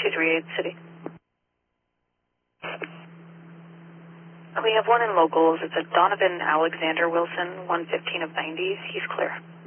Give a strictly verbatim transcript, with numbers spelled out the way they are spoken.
two three eight City. We have one in locals. It's a Donovan Alexander Wilson, one fifteen of ninety. He's clear.